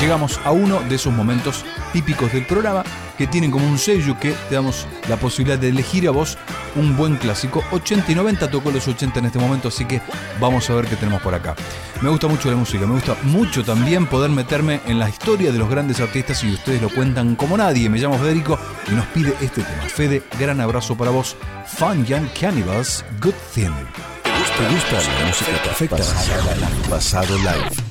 llegamos a uno de esos momentos típicos del programa que tienen como un sello que te damos la posibilidad de elegir a vos un buen clásico. 80 y 90, tocó los 80 en este momento, así que vamos a ver qué tenemos por acá. Me gusta mucho la música, me gusta mucho también poder meterme en la historia de los grandes artistas y ustedes lo cuentan como nadie. Me llamo Federico y nos pide este tema. Fede, gran abrazo para vos. Fun Young Cannibals, Good Thing. ¿Te gusta la música perfecta? Pasado Live.